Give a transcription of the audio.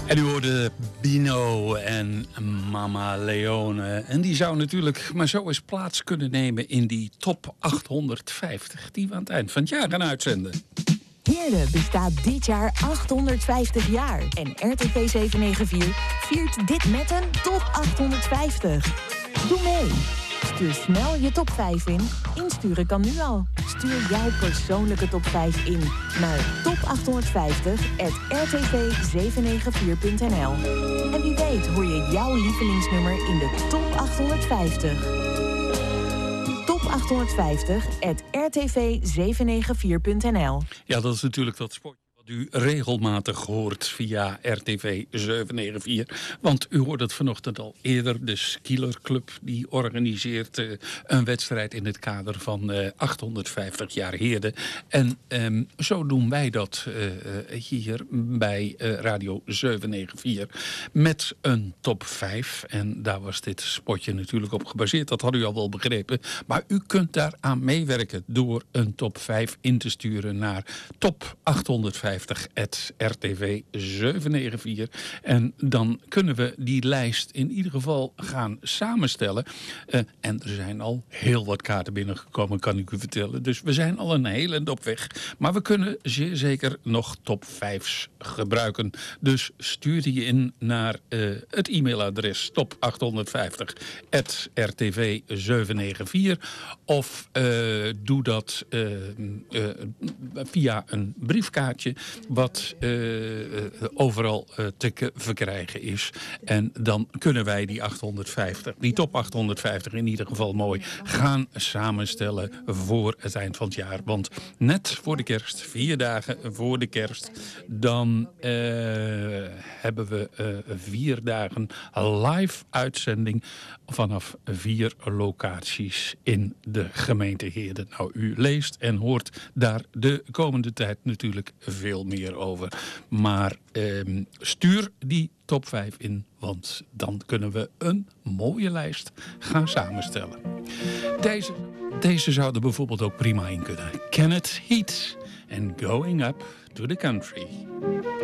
En u hoorde Bino en Mama Leone. En die zou natuurlijk maar zo eens plaats kunnen nemen in die top 850... die we aan het eind van het jaar gaan uitzenden. Heerlen bestaat dit jaar 850 jaar. En RTV 794 viert dit met een top 850. Doe mee. Stuur snel je top 5 in. Insturen kan nu al. Stuur jouw persoonlijke top 5 in naar top850@rtv794.nl. En wie weet hoor je jouw lievelingsnummer in de top 850. Top850@rtv794.nl. Ja, dat is natuurlijk dat spotje wat u regelmatig hoort via RTV 794. Want u hoorde het vanochtend al eerder. De Skieler Club die organiseert een wedstrijd in het kader van 850 jaar Heerde. En zo doen wij dat hier bij Radio 794 met een top 5. En daar was dit spotje natuurlijk op gebaseerd. Dat had u al wel begrepen. Maar u kunt daaraan meewerken door een top 5 in te sturen naar top 850@rtv794. En dan kunnen we die lijst in ieder geval gaan samenstellen. En er zijn al heel wat kaarten binnengekomen, kan ik u vertellen. Dus we zijn al een heel eind op weg. Maar we kunnen zeer zeker nog top 5's gebruiken. Dus stuur die in naar het e-mailadres top850@rtv794. Of doe dat via een briefkaartje wat overal te verkrijgen is. En dan kunnen wij die top 850 in ieder geval mooi gaan samenstellen voor het eind van het jaar. Want net voor de kerst, 4 dagen voor de kerst, dan hebben we 4 dagen live uitzending vanaf 4 locaties in de gemeente Heerde. Nou, u leest en hoort daar de komende tijd natuurlijk veel meer over. Maar stuur die top 5 in, want dan kunnen we een mooie lijst gaan samenstellen. Deze zou er bijvoorbeeld ook prima in kunnen. Kenneth Heat en Going Up to the Country.